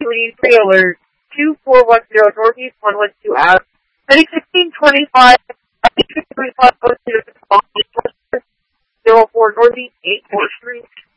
lead pre-alert 2410 Northeast 112 Ave. Heading 1625, 25 04 Northeast 8th Street.